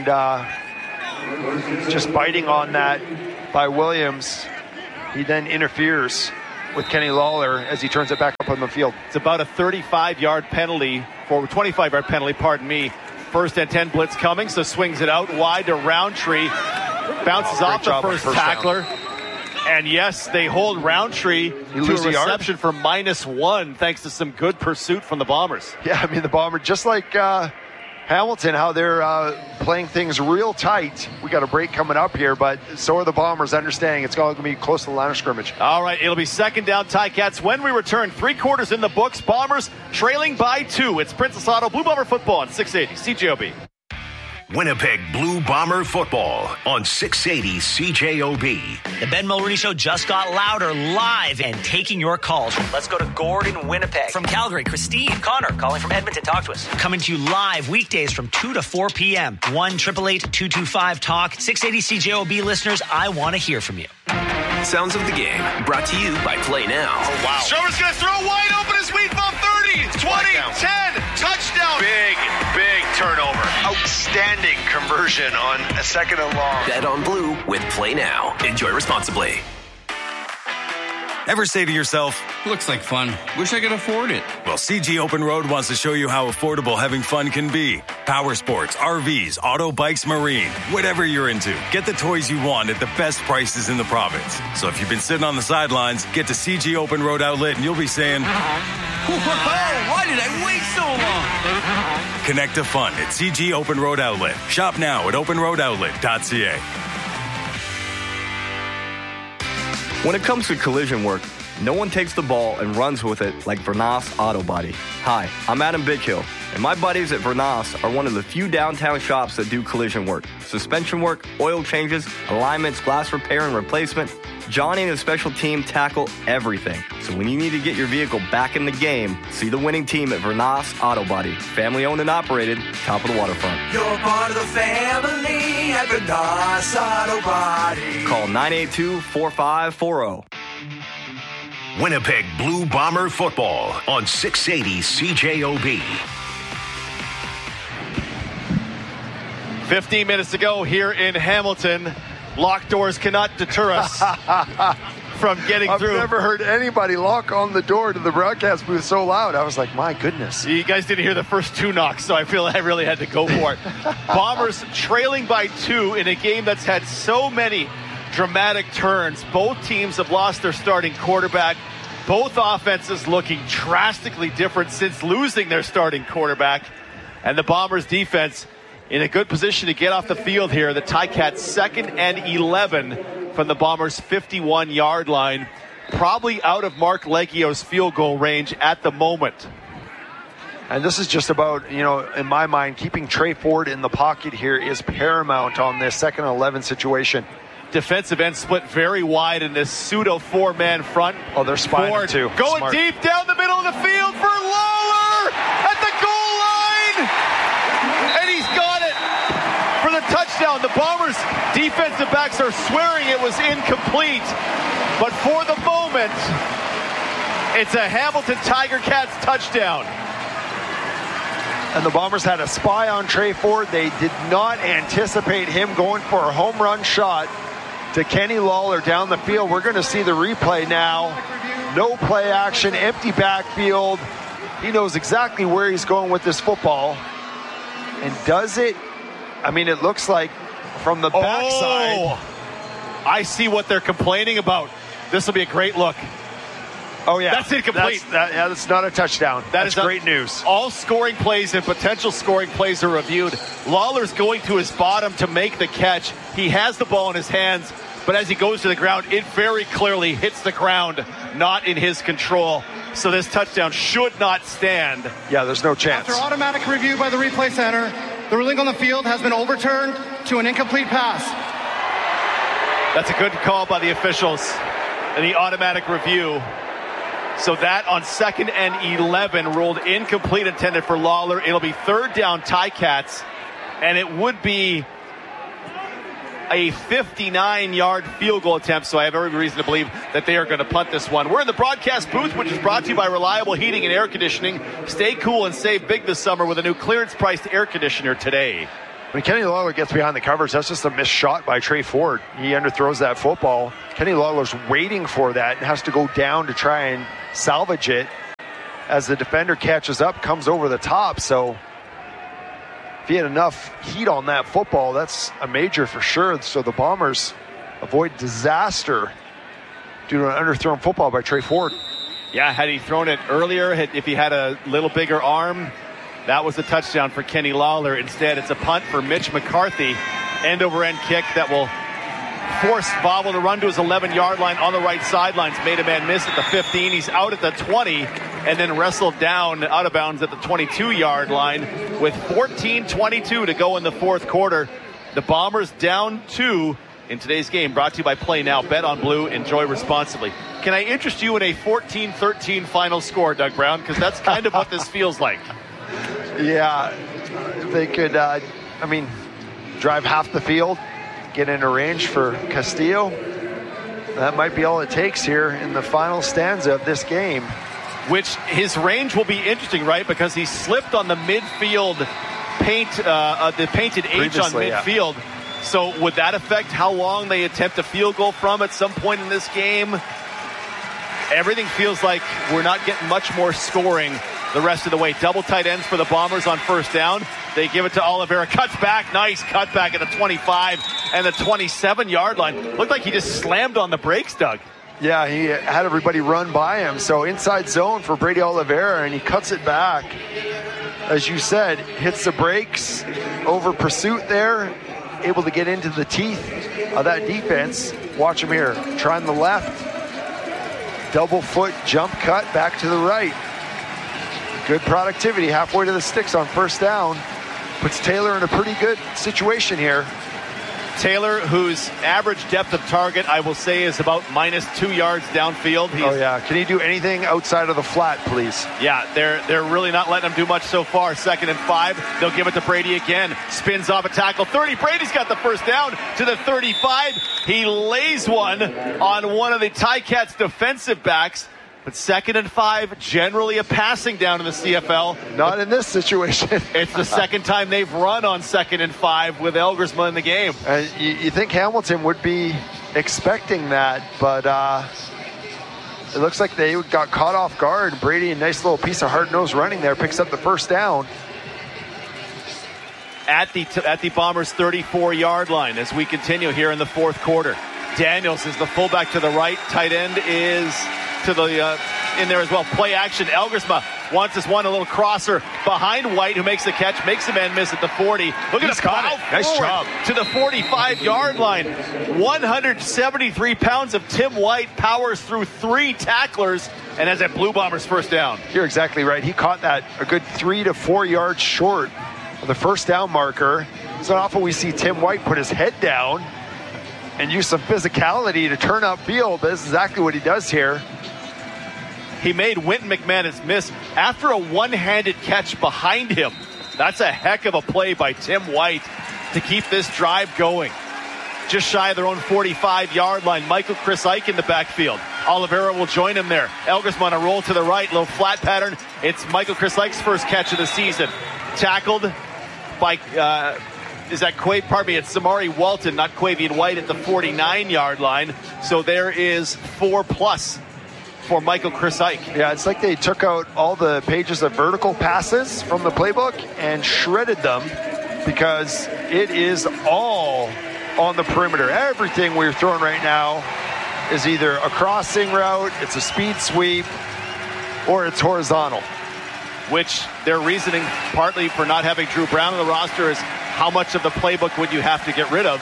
just biting on that by Williams. He then interferes with Kenny Lawler as he turns it back up on the field. It's about a 25-yard penalty, for 25-yard penalty, pardon me. First and 10 blitz coming, so swings it out wide to Roundtree. Bounces off the first tackler. Down. And yes, they hold Roundtree to a reception for -1 thanks to some good pursuit from the Bombers. Yeah, I mean, the Bombers, just like Hamilton, how they're playing things real tight. We got a break coming up here, but so are the Bombers, understanding it's all going to be close to the line of scrimmage. All right, it'll be second down, Ticats. When we return, 3/4 in the books. Bombers trailing by 2. It's Princess Auto Blue Bomber football on 680 CJOB. Winnipeg Blue Bomber football on 680 CJOB. The Ben Mulroney Show just got louder, live, and taking your calls. Let's go to Gordon, Winnipeg. From Calgary, Christine. Connor, calling from Edmonton. Talk to us. Coming to you live weekdays from 2 to 4 p.m. 1-888-225-TALK. 680 CJOB listeners, I want to hear from you. Sounds of the game, brought to you by Play Now. Oh, wow. Stromer's going to throw wide open as Wheat Bomb 30, 20, 10, touchdown. Big turnover. Outstanding conversion on a second and long. Bet on Blue with Play Now. Enjoy responsibly. Ever say to yourself, looks like fun. Wish I could afford it. Well, CG Open Road wants to show you how affordable having fun can be. Power sports, RVs, auto bikes, marine, whatever you're into. Get the toys you want at the best prices in the province. So if you've been sitting on the sidelines, get to CG Open Road Outlet and you'll be saying, why did I wait so long? Connect to fun at CG Open Road Outlet. Shop now at openroadoutlet.ca. When it comes to collision work, no one takes the ball and runs with it like Vernas Auto Body. Hi, I'm Adam Bighill, and my buddies at Vernas are one of the few downtown shops that do collision work. Suspension work, oil changes, alignments, glass repair and replacement. Johnny and his special team tackle everything. So when you need to get your vehicle back in the game, see the winning team at Vernas Auto Body. Family owned and operated, top of the waterfront. You're part of the family at Vernas Auto Body. Call 982-4540. Winnipeg Blue Bomber football on 680 CJOB. 15 minutes to go here in Hamilton. Locked doors cannot deter us from getting through. I've never heard anybody lock on the door to the broadcast booth so loud. I was like, my goodness. You guys didn't hear the first 2 knocks, so I feel I really had to go for it. Bombers trailing by 2 in a game that's had so many dramatic turns. Both teams have lost their starting quarterback. Both offenses looking drastically different since losing their starting quarterback. And the Bombers defense in a good position to get off the field here. The Ticats 2nd and 11 from the Bombers' 51-yard line. Probably out of Mark Leggio's field goal range at the moment. And this is just about, in my mind, keeping Trey Ford in the pocket here is paramount on this 2nd and 11 situation. Defensive end split very wide in this pseudo 4-man front. Oh, they're spying Ford too. Going Smart. Deep down the middle of the field for Lawler at the goal line. And he's got it for the touchdown. The Bombers defensive backs are swearing it was incomplete. But for the moment, it's a Hamilton Tiger Cats touchdown. And the Bombers had a spy on Trey Ford. They did not anticipate him going for a home run shot to Kenny Lawler down the field. We're going to see the replay now. No play action, empty backfield. He knows exactly where he's going with this football. And does it? I mean, it looks like from the backside. I see what they're complaining about. This will be a great look. Oh, yeah. That's incomplete. That's not a touchdown. That's great news. All scoring plays and potential scoring plays are reviewed. Lawler's going to his bottom to make the catch. He has the ball in his hands, but as he goes to the ground, it very clearly hits the ground, not in his control. So this touchdown should not stand. Yeah, there's no chance. After automatic review by the replay center, the ruling on the field has been overturned to an incomplete pass. That's a good call by the officials in the automatic review. So that on 2nd and 11 ruled incomplete, intended for Lawler. It'll be 3rd down Ticats, and it would be a 59-yard field goal attempt, so I have every reason to believe that they are going to punt this one. We're in the broadcast booth, which is brought to you by Reliable Heating and Air Conditioning. Stay cool and save big this summer with a new clearance-priced air conditioner today. When Kenny Lawler gets behind the covers, that's just a missed shot by Trey Ford. He underthrows that football. Kenny Lawler's waiting for that and has to go down to try and salvage it as the defender catches up, comes over the top. So if he had enough heat on that football, that's a major for sure. So the Bombers avoid disaster due to an underthrown football by Trey Ford. Yeah, had he thrown it earlier, if he had a little bigger arm, that was a touchdown for Kenny Lawler. Instead, it's a punt for Mitch McCarthy. End-over-end kick that will force Bobble to run to his 11-yard line on the right sidelines. Made a man miss at the 15. He's out at the 20 and then wrestled down out of bounds at the 22-yard line with 14:22 to go in the fourth quarter. The Bombers down 2 in today's game, brought to you by Play Now. Bet on Blue. Enjoy responsibly. Can I interest you in a 14-13 final score, Doug Brown? Because that's kind of what this feels like. Yeah, they could, drive half the field, get into range for Castillo. That might be all it takes here in the final stanza of this game. Which his range will be interesting, right? Because he slipped on the midfield paint, the painted H on midfield. Yeah. So would that affect how long they attempt a field goal from at some point in this game? Everything feels like we're not getting much more scoring the rest of the way. Double tight ends for the Bombers on first down. They give it to Oliveira. Cuts back. Nice cutback at the 25 and the 27-yard line. Looked like he just slammed on the brakes, Doug. Yeah, he had everybody run by him. So inside zone for Brady Oliveira, and he cuts it back. As you said, hits the brakes, over pursuit there, able to get into the teeth of that defense. Watch him here. Trying the left. Double foot jump cut back to the right. Good productivity halfway to the sticks on first down. Puts Taylor in a pretty good situation here. Taylor, whose average depth of target, I will say, is about -2 yards downfield. Can he do anything outside of the flat, please? Yeah, they're really not letting him do much so far. 2nd and 5. They'll give it to Brady again. Spins off a tackle. 30. Brady's got the first down to the 35. He lays one on one of the Ticats defensive backs. But 2nd and 5, generally a passing down in the CFL. Not in this situation. It's the second time they've run on 2nd and 5 with Elgersma in the game. You think Hamilton would be expecting that, but it looks like they got caught off guard. Brady, a nice little piece of hard-nosed running there, picks up the first down. At the Bombers' 34-yard line as we continue here in the fourth quarter. Daniels is the fullback to the right. Tight end is to the in there as well. Play action. Elgersma wants this one, a little crosser behind White, who makes the catch, makes a man miss at the 40. Look at the plow nice job to the 45-yard line. 173 pounds of Tim White powers through 3 tacklers and has that Blue Bombers first down. You're exactly right. He caught that a good 3 to 4 yards short of the first down marker. It's not often we see Tim White put his head down and use some physicality to turn upfield. That's exactly what he does here. He made Wynton McManus miss after a one-handed catch behind him. That's a heck of a play by Tim White to keep this drive going. Just shy of their own 45-yard line. Michael Chris Ike in the backfield. Oliveira will join him there. Elgersma on a roll to the right, little flat pattern. It's Michael Chris Ike's first catch of the season. Tackled by it's Samari Walton, not Quavian White, at the 49-yard line. So there is 4+ for Michael Chris Ike. Yeah, it's like they took out all the pages of vertical passes from the playbook and shredded them, because it is all on the perimeter. Everything we're throwing right now is either a crossing route, it's a speed sweep, or it's horizontal. Which their reasoning, partly for not having Drew Brown on the roster, is how much of the playbook would you have to get rid of?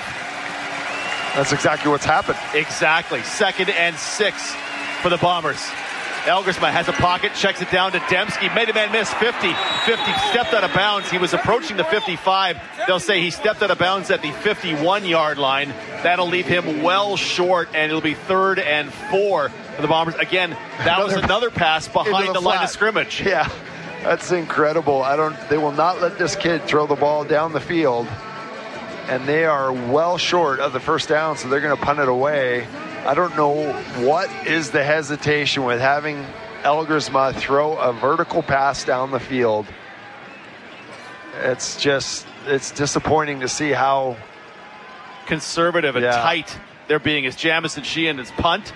That's exactly what's happened. Exactly. 2nd and 6 for the Bombers. Elgersma has a pocket, checks it down to Demski. Made a man miss. 50 stepped out of bounds. He was approaching the 55. They'll say he stepped out of bounds at the 51-yard line. That'll leave him well short, and it'll be 3rd and 4 for the Bombers. Again, that was another pass behind the line of scrimmage. Yeah, that's incredible. They will not let this kid throw the ball down the field, and they are well short of the first down, so they're going to punt it away. I don't know what is the hesitation with having Elgersma throw a vertical pass down the field. It's disappointing to see how conservative and tight they're being as Jamison Sheehan is punt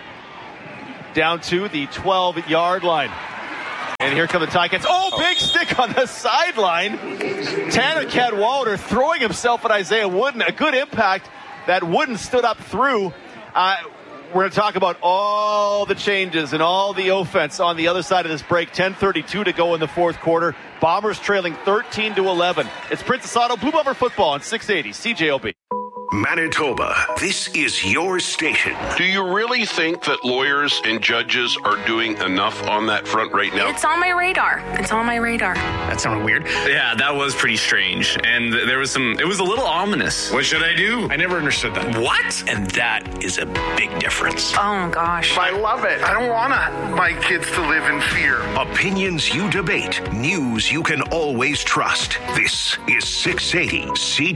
down to the 12-yard line. And here come the Ticats. Big stick on the sideline. Tanner Cadwalder throwing himself at Isaiah Wooden. A good impact that Wooden stood up through. We're going to talk about all the changes and all the offense on the other side of this break. 10:32 to go in the fourth quarter. Bombers trailing 13-11. It's Princess Auto Blue Bomber football on 680 CJOB. Manitoba, this is your station. Do you really think that lawyers and judges are doing enough on that front right now? It's on my radar. That sounded weird. Yeah, that was pretty strange. And there was it was a little ominous. What should I do? I never understood that. What? And that is a big difference. Oh, gosh. I love it. I don't want my kids to live in fear. Opinions you debate. News you can always trust. This is 680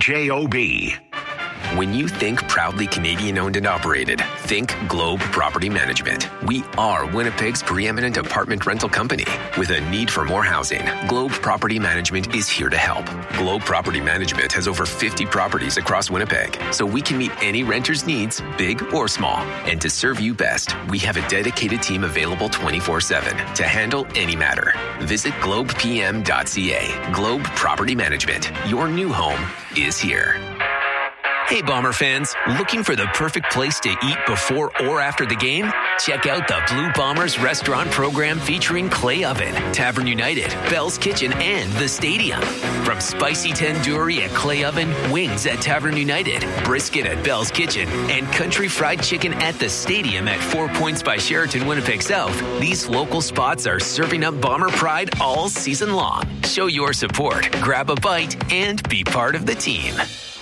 CJOB. When you think proudly Canadian owned and operated, think Globe Property Management. We are Winnipeg's preeminent apartment rental company. With a need for more housing, Globe Property Management is here to help. Globe Property Management has over 50 properties across Winnipeg, so we can meet any renter's needs, big or small. And to serve you best, we have a dedicated team available 24/7 to handle any matter. Visit globepm.ca. Globe Property Management. Your new home is here. Hey, Bomber fans, looking for the perfect place to eat before or after the game? Check out the Blue Bombers restaurant program featuring Clay Oven, Tavern United, Bell's Kitchen, and the Stadium. From spicy tandoori at Clay Oven, wings at Tavern United, brisket at Bell's Kitchen, and country fried chicken at the Stadium at 4 Points by Sheraton, Winnipeg South, these local spots are serving up Bomber pride all season long. Show your support, grab a bite, and be part of the team.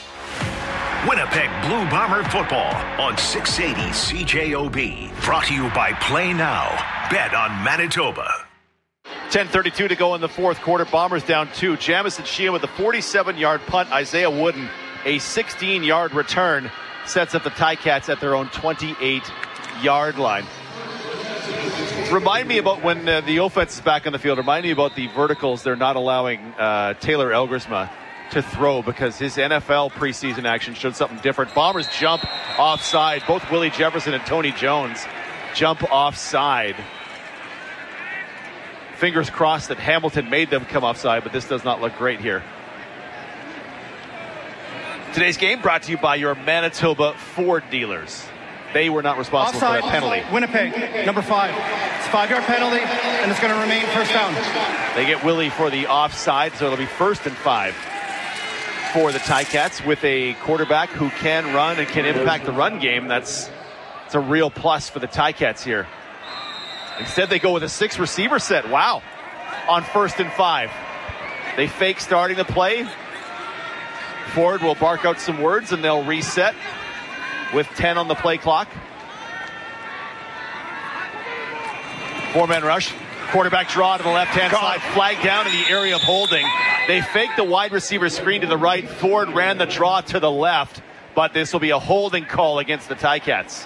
Winnipeg Blue Bomber football on 680 CJOB. Brought to you by Play Now. Bet on Manitoba. 10:32 to go in the fourth quarter. Bombers down 2. Jamison Sheehan with a 47-yard punt. Isaiah Wooden, a 16-yard return, sets up the Ticats at their own 28-yard line. Remind me about when the offense is back on the field. Remind me about the verticals they're not allowing Taylor Elgersma to throw, because his NFL preseason action showed something different. Bombers jump offside. Both Willie Jefferson and Tony Jones jump offside. Fingers crossed that Hamilton made them come offside, but this does not look great here. Today's game brought to you by your Manitoba Ford dealers. They were not responsible offside, for that penalty. Winnipeg, number 5. It's a 5-yard penalty, and it's going to remain first down. They get Willie for the offside, so it'll be 1st and 5. For the Ticats, with a quarterback who can run and can impact the run game. It's a real plus for the Ticats here. Instead, they go with a 6-receiver set. Wow. On 1st and 5. They fake starting the play. Ford will bark out some words, and they'll reset with 10 on the play clock. 4-man rush. Quarterback draw to the left-hand side. Flag down in the area of holding. They faked the wide receiver screen to the right. Ford ran the draw to the left, but this will be a holding call against the Ticats.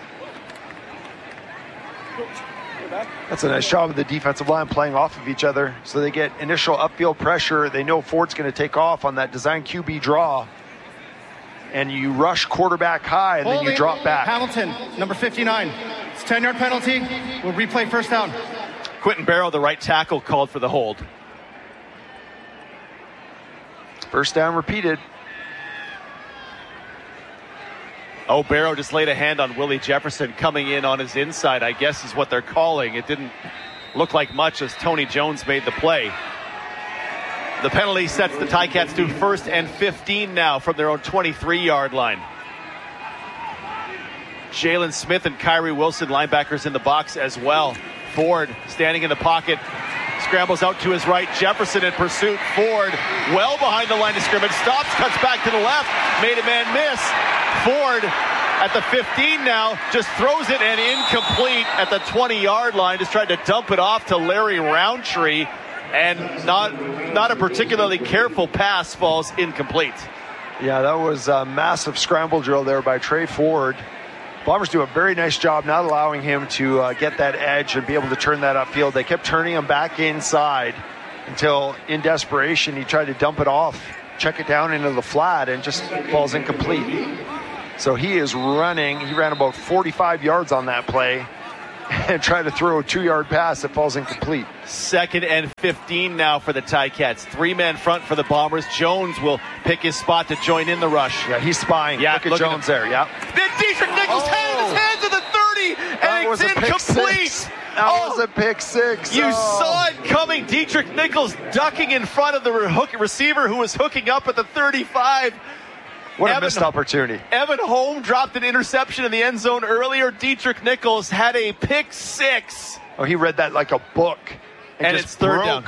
That's a nice job of the defensive line playing off of each other, so they get initial upfield pressure. They know Ford's going to take off on that design QB draw, and you rush quarterback high, and then you drop back. Hamilton, number 59. It's a 10-yard penalty. We'll replay first down. Quentin Barrow, the right tackle, called for the hold. First down repeated. Barrow just laid a hand on Willie Jefferson coming in on his inside, I guess is what they're calling. It didn't look like much as Tony Jones made the play. The penalty sets the Ticats to 1st and 15 now from their own 23-yard line. Jalen Smith and Kyrie Wilson, linebackers in the box as well. Ford standing in the pocket. Scrambles out to his right. Jefferson in pursuit. Ford well behind the line of scrimmage. Stops, cuts back to the left. Made a man miss. Ford at the 15 now, just throws it and incomplete at the 20-yard line. Just tried to dump it off to Larry Roundtree, and not a particularly careful pass, falls incomplete. Yeah, that was a massive scramble drill there by Trey Ford. Bombers do a very nice job not allowing him to get that edge and be able to turn that upfield. They kept turning him back inside until, in desperation, he tried to dump it off, check it down into the flat, and just falls incomplete. So he is running. He ran about 45 yards on that play and tried to throw a 2-yard pass that falls incomplete. 2nd and 15 now for the Ticats. 3-man front for the Bombers. Jones will pick his spot to join in the rush. Yeah, he's spying. Yeah, look at Jones there. Yeah. Then Dietrich Nichols had his hands at the 30, and it's incomplete. That was a pick six. You saw it coming. Dietrich Nichols ducking in front of the receiver who was hooking up at the 35. What a missed opportunity. Evan Holm dropped an interception in the end zone earlier. Dietrich Nichols had a pick six. Oh, he read that like a book. And it's third down.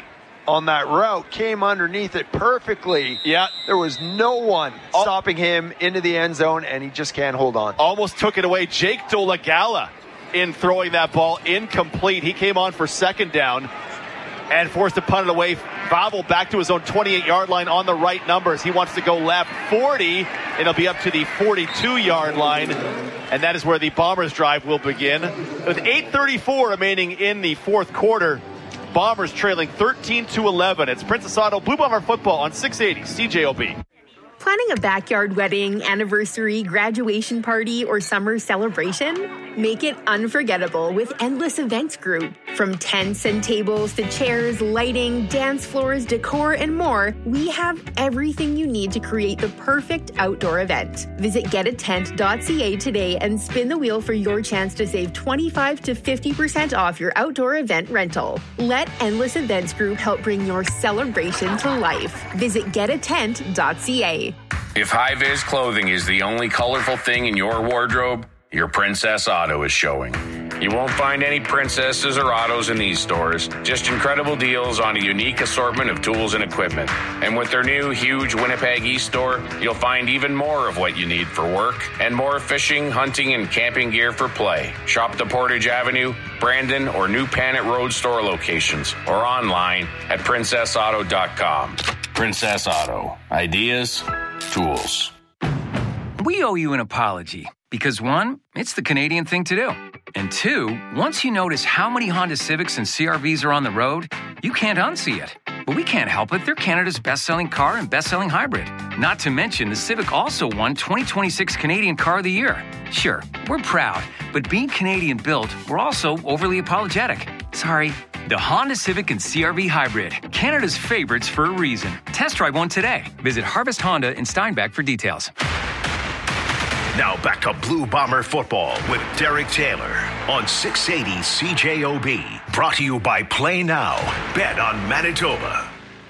On that route, came underneath it perfectly. Yeah. There was no one stopping him into the end zone, and he just can't hold on. Almost took it away. Jake Dolagala in throwing that ball incomplete. He came on for 2nd down and forced to punt it away. Babel back to his own 28-yard line on the right numbers. He wants to go left 40. It'll be up to the 42-yard line. And that is where the Bombers drive will begin. With 8:34 remaining in the fourth quarter, Bombers trailing 13-11. It's Princess Auto Blue Bomber football on 680 CJOB. Planning a backyard wedding, anniversary, graduation party, or summer celebration? Make it unforgettable with Endless Events Group. From tents and tables to chairs, lighting, dance floors, decor, and more, we have everything you need to create the perfect outdoor event. Visit getatent.ca today and spin the wheel for your chance to save 25 to 50% off your outdoor event rental. Let Endless Events Group help bring your celebration to life. Visit getatent.ca. If high-vis clothing is the only colorful thing in your wardrobe, your Princess Auto is showing. You won't find any princesses or autos in these stores, just incredible deals on a unique assortment of tools and equipment. And with their new huge Winnipeg East store, you'll find even more of what you need for work and more fishing, hunting, and camping gear for play. Shop the Portage Avenue, Brandon, or New Panet Road store locations or online at princessauto.com. Princess Auto. Ideas, tools. We owe you an apology because 1, it's the Canadian thing to do. And 2, once you notice how many Honda Civics and CR-Vs are on the road, you can't unsee it. But we can't help it. They're Canada's best-selling car and best-selling hybrid. Not to mention, the Civic also won 2026 Canadian Car of the Year. Sure, we're proud, but being Canadian-built, we're also overly apologetic. Sorry. The Honda Civic and CR-V Hybrid, Canada's favorites for a reason. Test drive one today. Visit Harvest Honda in Steinbach for details. Now back to Blue Bomber football with Derek Taylor on 680 CJOB. Brought to you by Play Now. Bet on Manitoba.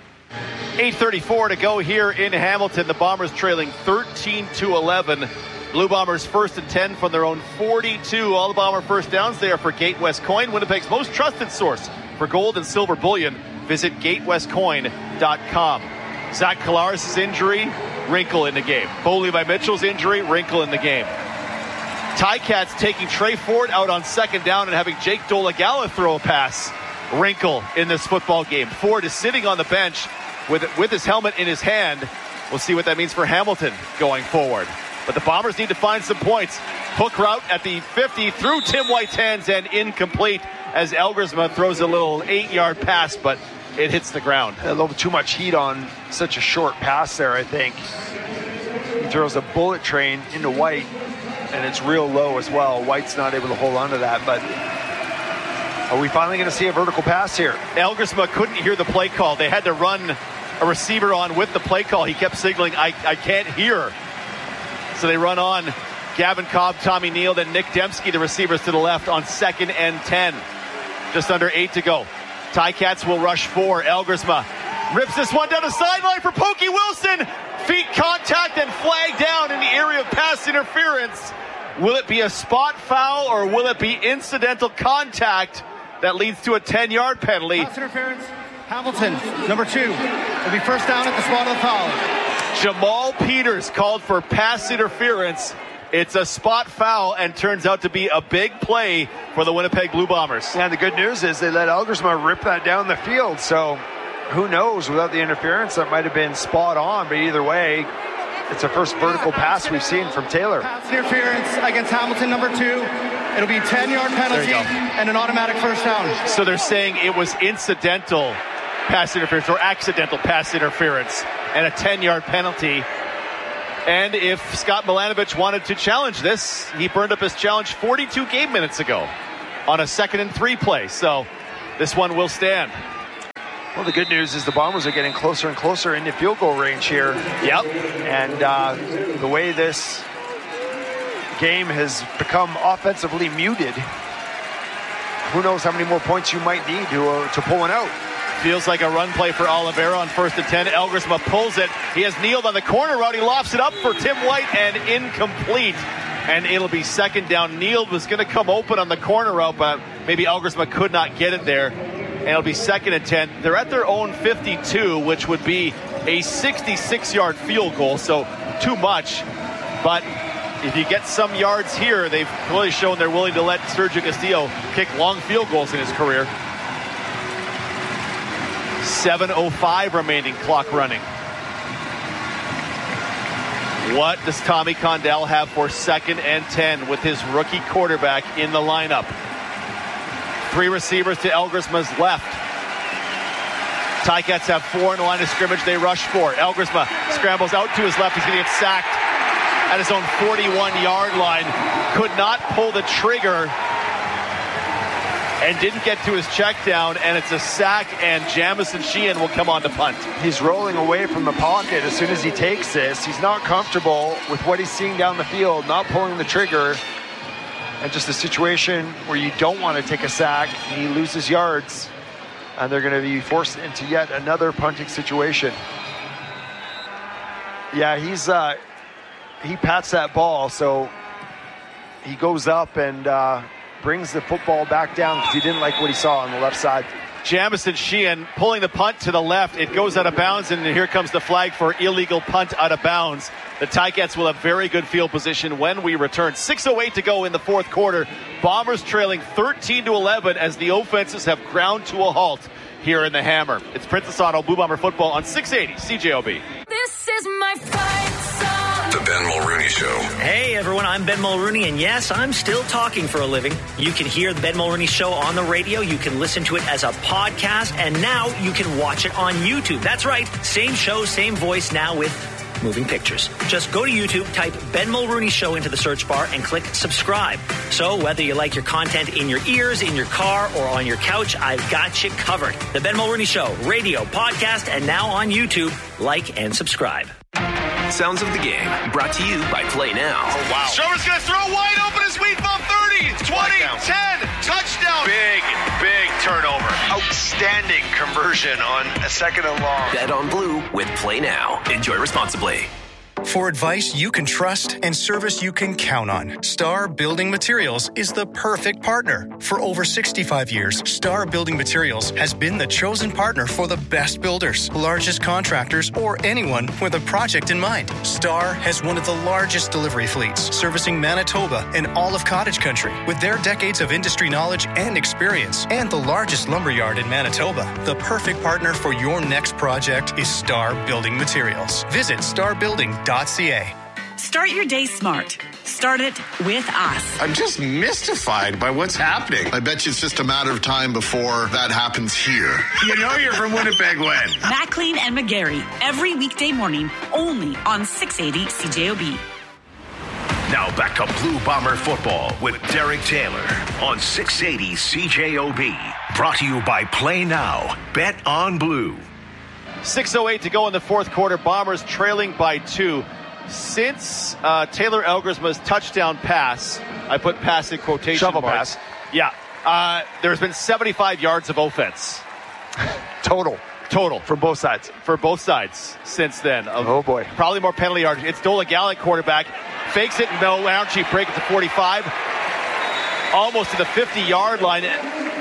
8:34 to go here in Hamilton. The Bombers trailing 13-11. Blue Bombers 1st and 10 from their own 42. All the Bomber first downs, they are for Gate West Coin, Winnipeg's most trusted source for gold and silver bullion. Visit gatewestcoin.com. Zach Collaros' injury, wrinkle in the game. Bo Levi Mitchell's injury, wrinkle in the game. Ticats taking Trey Ford out on 2nd down and having Jake Dolagala throw a pass. Wrinkle in this football game. Ford is sitting on the bench with his helmet in his hand. We'll see what that means for Hamilton going forward. But the Bombers need to find some points. Hook route at the 50 through Tim White's hands and incomplete as Elgersma throws a little 8-yard pass, but it hits the ground. A little too much heat on such a short pass there, I think. He throws a bullet train into White, and it's real low as well. White's not able to hold on to that, but are we finally going to see a vertical pass here? Elgersma couldn't hear the play call. They had to run a receiver on with the play call. He kept signaling, I can't hear. So they run on Gavin Cobb, Tommy Neal, then Nick Dembski, the receivers to the left on 2nd and 10. Just under 8 to go. Ticats will rush 4. Elgersma rips this one down the sideline for Pokey Wilson. Feet contact and flag down in the area of pass interference. Will it be a spot foul or will it be incidental contact? that leads to a 10-yard penalty. Pass interference. Hamilton, number 2. It'll be first down at the spot of the foul. Jamal Peters called for pass interference. It's a spot foul and turns out to be a big play for the Winnipeg Blue Bombers. Yeah, the good news is they let Elgersma rip that down the field. So who knows, without the interference, that might have been spot on. But either way, it's the first vertical pass we've seen from Taylor. Pass interference against Hamilton, number 2. It'll be a 10-yard penalty and an automatic first down. So they're saying it was incidental pass interference or accidental pass interference and a 10-yard penalty. And if Scott Milanovich wanted to challenge this, he burned up his challenge 42 game minutes ago on a 2nd and 3 play. So this one will stand. Well, the good news is the Bombers are getting closer and closer into field goal range here. Yep. And the way this game has become offensively muted, who knows how many more points you might need to pull one out. Feels like a run play for Oliveira on 1st and 10. Elgersma pulls it. He has kneeled on the corner route. He lofts it up for Tim White and incomplete. And it'll be 2nd down. Neal was going to come open on the corner route, but maybe Elgersma could not get it there. And it'll be 2nd and 10. They're at their own 52, which would be a 66-yard field goal, so too much. But if you get some yards here, they've clearly shown they're willing to let Sergio Castillo kick long field goals in his career. 7:05 remaining, clock running. What does Tommy Condell have for 2nd and 10 with his rookie quarterback in the lineup? 3 receivers to Elgersma's left. Ticats have 4 in the line of scrimmage. They rush 4. Elgersma scrambles out to his left. He's going to get sacked at his own 41-yard line. Could not pull the trigger and didn't get to his check down, and it's a sack, and Jamison Sheehan will come on to punt. He's rolling away from the pocket as soon as he takes this. He's not comfortable with what he's seeing down the field, not pulling the trigger, and just a situation where you don't want to take a sack. He loses yards, and they're going to be forced into yet another punting situation. Yeah, he pats that ball, so he goes up and brings the football back down because he didn't like what he saw on the left side. Jamison Sheehan pulling the punt to the left. It goes out of bounds, and here comes the flag for illegal punt out of bounds. The Ticats will have very good field position when we return. 6:08 to go in the 4th quarter. Bombers trailing 13-11 as the offenses have ground to a halt here in the Hammer. It's Princess Auto Blue Bomber football on 680 CJOB. This is my fight song. The Ben Mulrooney Show. Hey everyone, I'm Ben Mulrooney, and yes, I'm still talking for a living. You can hear the Ben Mulrooney Show on the radio, you can listen to it as a podcast, and now you can watch it on YouTube. That's right, same show, same voice, now with moving pictures. Just go to YouTube, type Ben Mulrooney Show into the search bar, and click subscribe. So whether you like your content in your ears, in your car, or on your couch, I've got you covered. The Ben Mulrooney Show, radio, podcast, and now on YouTube. Like and subscribe. Sounds of the game, brought to you by Play Now. Oh, wow. Strober's going to throw wide open his wheat ball. 30, 20, 10, touchdown. Big turnover. Outstanding conversion on a 2nd and long. Bet on Blue with Play Now. Enjoy responsibly. For advice you can trust and service you can count on, Star Building Materials is the perfect partner. For over 65 years, Star Building Materials has been the chosen partner for the best builders, largest contractors, or anyone with a project in mind. Star has one of the largest delivery fleets, servicing Manitoba and all of cottage country. With their decades of industry knowledge and experience, and the largest lumberyard in Manitoba, the perfect partner for your next project is Star Building Materials. Visit starbuilding.ca. Start your day smart. Start it with us. I'm just mystified by what's happening. I bet you it's just a matter of time before that happens here. You know you're from Winnipeg when? Maclean and McGarry, every weekday morning, only on 680 CJOB. Now back to Blue Bomber football with Derek Taylor on 680 CJOB. Brought to you by Play Now. Bet on Blue. 6:08 to go in the 4th quarter. Bombers trailing by 2. Since Taylor Elgersma's touchdown pass, I put pass in quotation shovel marks. Pass. Yeah. There's been 75 yards of offense. Total. For both sides. For both sides since then. Oh, boy. Probably more penalty yards. It's Dola Gallant, quarterback. Fakes it. No, Archie break it to 45. Almost to the 50-yard line.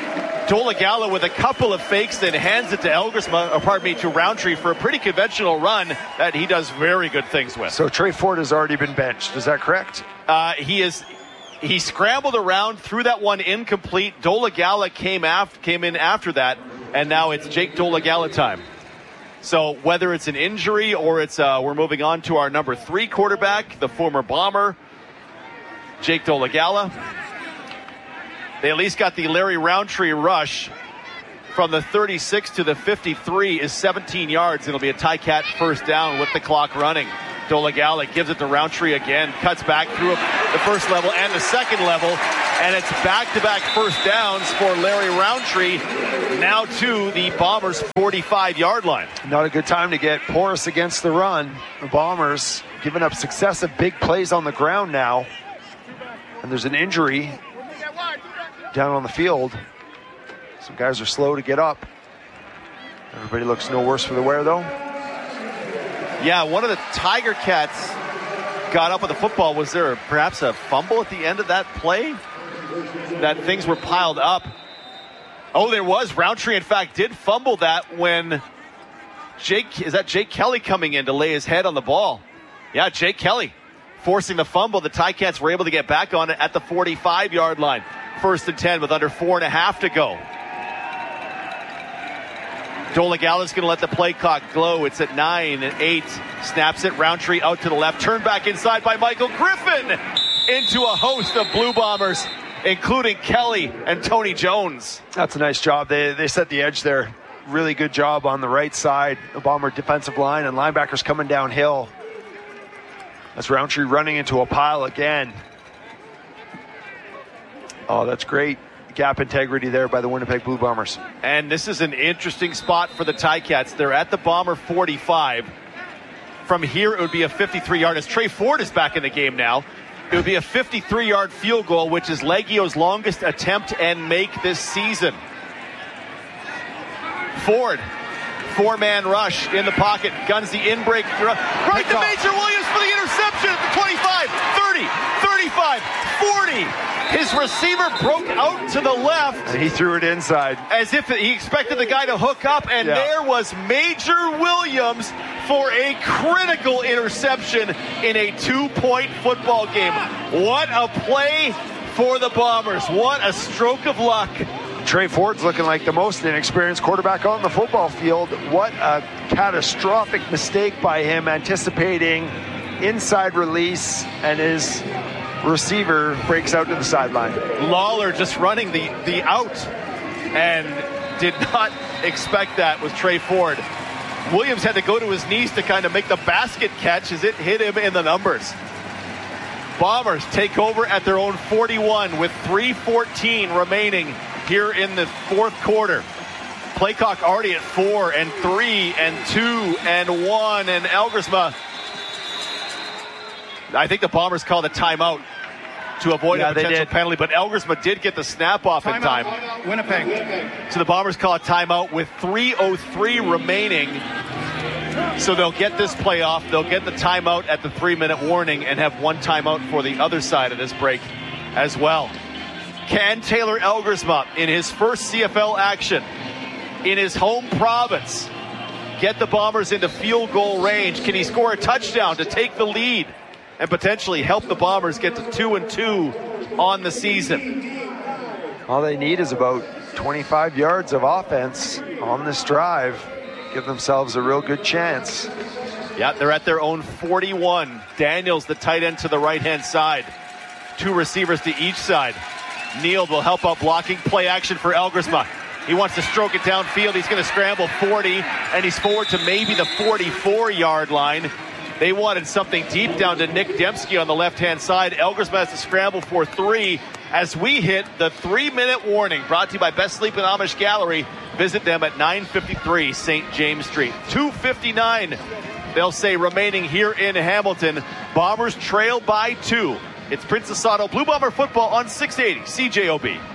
Dolegala with a couple of fakes, then hands it to Roundtree for a pretty conventional run that he does very good things with. So Trey Ford has already been benched. Is that correct? He scrambled around, threw that one incomplete. Dolegala came in after that, and now it's Jake Dolegala time. So whether it's an injury or it's we're moving on to our number 3 quarterback, the former Bomber, Jake Dolegala. They at least got the Larry Roundtree rush from the 36 to the 53 is 17 yards. It'll be a Ticat first down with the clock running. Dolegala gives it to Roundtree again, cuts back through the first level and the second level, and it's back-to-back first downs for Larry Roundtree, now to the Bombers' 45-yard line. Not a good time to get porous against the run. The Bombers giving up successive big plays on the ground now, and there's an injury down on the field. Some guys are slow to get up. Everybody looks no worse for the wear, though. Yeah, one of the Tiger Cats got up with the football. Was there perhaps a fumble at the end of that play? That things were piled up. Oh, there was. Roundtree, in fact, did fumble that when Jake Kelly coming in to lay his head on the ball? Yeah, Jake Kelly forcing the fumble. The Ticats were able to get back on it at the 45-yard line. 1st and 10 with under 4.5 to go. Dolegala's going to let the play clock glow. It's at 9 and 8. Snaps it. Roundtree out to the left. Turned back inside by Michael Griffin into a host of Blue Bombers, including Kelly and Tony Jones. That's a nice job. They set the edge there. Really good job on the right side. The Bomber defensive line and linebackers coming downhill. That's Roundtree running into a pile again. Oh, that's great gap integrity there by the Winnipeg Blue Bombers. And this is an interesting spot for the Ticats. They're at the Bomber 45. From here, it would be a 53-yard. As Trey Ford is back in the game now, it would be a 53-yard field goal, which is Leggio's longest attempt and make this season. Ford, 4-man rush in the pocket, guns the in-break. Right to Major Williams for the interception at the 25, 30, 35, 40. His receiver broke out to the left. And he threw it inside. As if he expected the guy to hook up, and there was Major Williams for a critical interception in a 2-point football game. What a play for the Bombers. What a stroke of luck. Trey Ford's looking like the most inexperienced quarterback on the football field. What a catastrophic mistake by him, anticipating inside release, and his receiver breaks out to the sideline. Lawler just running the out and did not expect that with Trey Ford. Williams had to go to his knees to kind of make the basket catch as it hit him in the numbers. Bombers take over at their own 41 with 3:14 remaining here in the fourth quarter. Play clock already at 4 and 3 and 2 and 1, and Elgersma, I think the Bombers called a timeout to avoid a potential penalty, but Elgersma did get the snap off in time. Winnipeg. So the Bombers call a timeout with 3:03 remaining. So they'll get this play off. They'll get the timeout at the 3-minute warning and have one timeout for the other side of this break as well. Can Taylor Elgersma, in his first CFL action in his home province, get the Bombers into field goal range? Can he score a touchdown to take the lead and potentially help the Bombers get to 2-2 on the season? All they need is about 25 yards of offense on this drive. Give themselves a real good chance. Yeah, they're at their own 41. Daniels, the tight end, to the right-hand side. 2 receivers to each side. Neal will help out blocking. Play action for Elgersma. He wants to stroke it downfield. He's going to scramble 40, and he's forward to maybe the 44-yard line. They wanted something deep down to Nick Dembski on the left-hand side. Elgersma has to scramble for 3 as we hit the 3-minute warning. Brought to you by Best Sleep and Amish Gallery. Visit them at 953 St. James Street. 2:59, they'll say, remaining here in Hamilton. Bombers trail by 2. It's Princess Auto Blue Bomber football on 680 CJOB.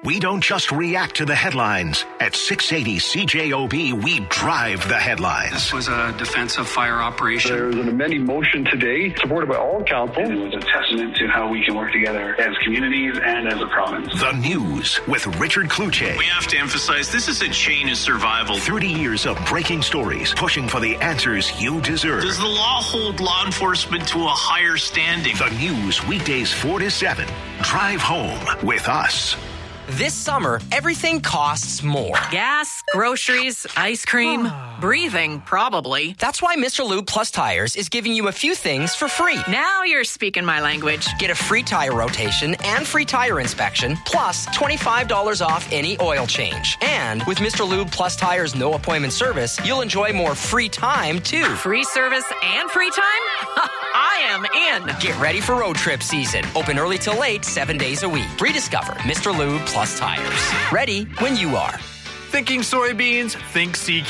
We don't just react to the headlines. At 680 CJOB, we drive the headlines. This was a defensive fire operation. There was an amending motion today, supported by all council. It was a testament to how we can work together as communities and as a province. The News with Richard Kluche. We have to emphasize this is a chain of survival. 30 years of breaking stories, pushing for the answers you deserve. Does the law hold law enforcement to a higher standing? The News, weekdays 4 to 7. Drive home with us. This summer, everything costs more. Gas, groceries, ice cream, breathing, probably. That's why Mr. Lube Plus Tires is giving you a few things for free. Now you're speaking my language. Get a free tire rotation and free tire inspection, plus $25 off any oil change. And with Mr. Lube Plus Tires no appointment service, you'll enjoy more free time, too. Free service and free time? I am in. Get ready for road trip season. Open early till late, 7 days a week. Rediscover Mr. Lube Plus Tires. Ready when you are. Thinking soybeans? Think CQ.